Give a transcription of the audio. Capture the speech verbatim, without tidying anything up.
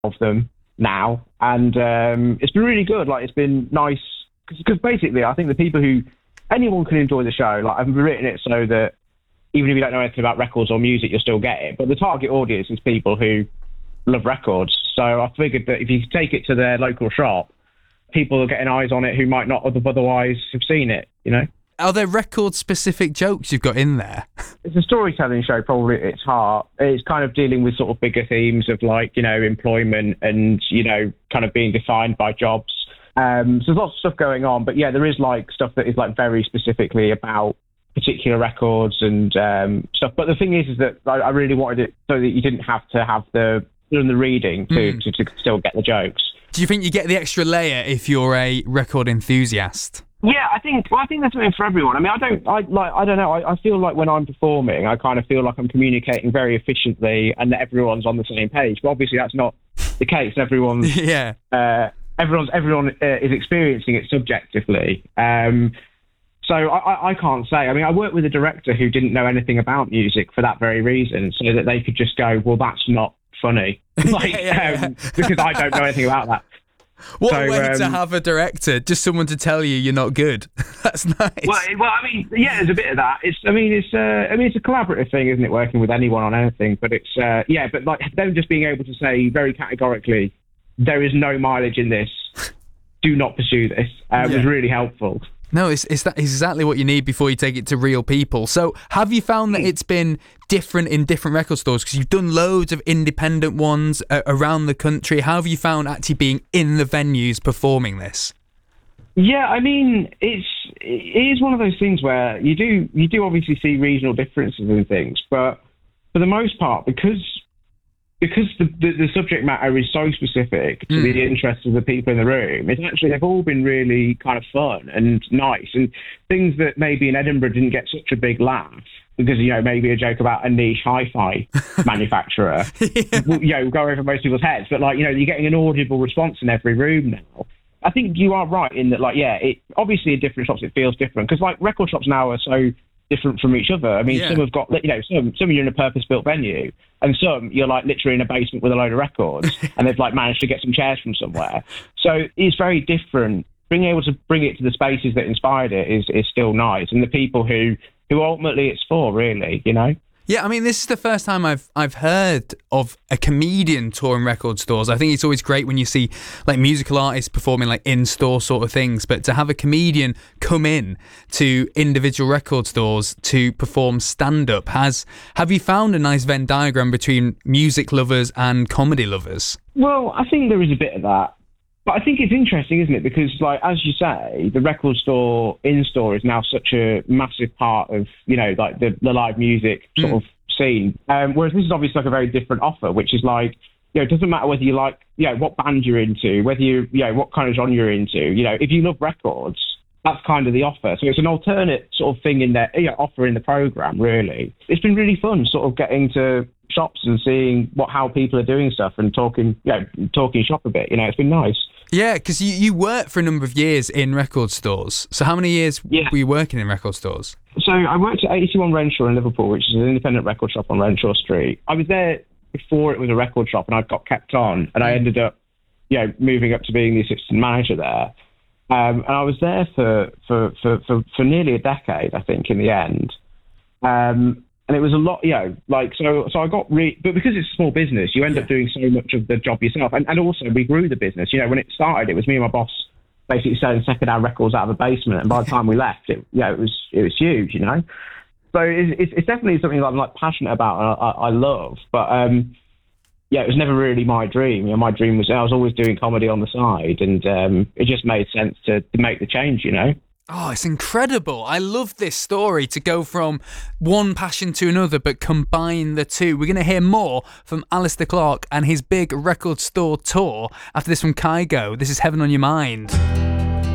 of them now, and um, it's been really good. Like, it's been nice because basically, I think the people who anyone can enjoy the show. Like, I've written it so that even if you don't know anything about records or music, you'll still get it. But the target audience is people who love records. So I figured that if you take it to their local shop, people are getting eyes on it who might not have otherwise have seen it, you know? Are there record-specific jokes you've got in there? It's a storytelling show, probably at its heart. It's kind of dealing with sort of bigger themes of, like, you know, employment and, you know, kind of being defined by jobs. Um, so there's lots of stuff going on. But, yeah, there is, like, stuff that is, like, very specifically about particular records and um, stuff. But the thing is, is that I, I really wanted it so that you didn't have to have the, the reading to, mm. to, to still get the jokes. Do you think you get the extra layer if you're a record enthusiast? Yeah, I think. Well, I think there's something for everyone. I mean, I don't. I like. I don't know. I, I feel like when I'm performing, I kind of feel like I'm communicating very efficiently, and that everyone's on the same page. But obviously, that's not the case. Everyone's. yeah. Uh, everyone's. Everyone uh, is experiencing it subjectively. Um, so I, I, I can't say. I mean, I worked with a director who didn't know anything about music for that very reason, so that they could just go, "Well, that's not funny," like, yeah, yeah. Um, because I don't know anything about that. What so, a way um, to have a director, just someone to tell you you're not good. That's nice. Well, well, I mean, yeah, there's a bit of that. It's, I mean, it's, uh, I mean, it's a collaborative thing, isn't it? Working with anyone on anything, but it's, uh, yeah, but like them just being able to say very categorically, there is no mileage in this. Do not pursue this. Uh, yeah. Was really helpful. No, it's it's that exactly what you need before you take it to real people. So have you found that it's been different in different record stores? Because you've done loads of independent ones uh, around the country. How have you found actually being in the venues performing this? Yeah, I mean, it's it is one of those things where you do you do obviously see regional differences in things, but for the most part, because because the, the, the subject matter is so specific to mm. the interests of the people in the room, it's actually, they've all been really kind of fun and nice, and things that maybe in Edinburgh didn't get such a big laugh because, you know, maybe a joke about a niche hi-fi manufacturer, yeah. will, you know, go over most people's heads, but, like, you know, you're getting an audible response in every room now. I think you are right in that, like, yeah, it obviously in different shops it feels different because, like, record shops now are so different from each other. I mean, yeah. some have got, you know, some some you're in a purpose-built venue, and some you're like literally in a basement with a load of records, and they've like managed to get some chairs from somewhere. So it's very different. Being able to bring it to the spaces that inspired it is is still nice, and the people who who ultimately it's for, really, you know. Yeah, I mean, this is the first time I've I've heard of a comedian touring record stores. I think it's always great when you see like musical artists performing like in-store sort of things, but to have a comedian come in to individual record stores to perform stand-up, has have you found a nice Venn diagram between music lovers and comedy lovers? Well, I think there is a bit of that. But I think it's interesting, isn't it? Because, like, as you say, the record store in-store is now such a massive part of, you know, like the, the live music sort mm. of scene. Um, whereas this is obviously like a very different offer, which is like, you know, it doesn't matter whether you like, you know, what band you're into, whether you, you know, what kind of genre you're into. You know, if you love records, that's kind of the offer. So it's an alternate sort of thing in there, you know, offer in the program, really. It's been really fun sort of getting to shops and seeing what how people are doing stuff and talking, you know, talking shop a bit. You know, it's been nice. Yeah, because you, you worked for a number of years in record stores. So how many years yeah. were you working in record stores? So I worked at eighty-one Renshaw in Liverpool, which is an independent record shop on Renshaw Street. I was there before it was a record shop, and I got kept on, and I ended up, you know, moving up to being the assistant manager there. Um, and I was there for, for, for, for, for nearly a decade, I think, in the end. Um, and it was a lot, you know, like, so so I got, re- but because it's a small business, you end yeah. up doing so much of the job yourself. And, and also, we grew the business. You know, when it started, it was me and my boss basically selling second-hand records out of a basement. And by the time we left, it, you know, it was it was huge, you know. So it's, it's, it's definitely something that I'm, like, passionate about and I, I love. But, um, yeah, it was never really my dream. You know, my dream was, I was always doing comedy on the side, and um, it just made sense to, to make the change, you know? Oh, it's incredible. I love this story, to go from one passion to another, but combine the two. We're going to hear more from Alistair Clark and his big record store tour after this from Kygo. This is Heaven on Your Mind.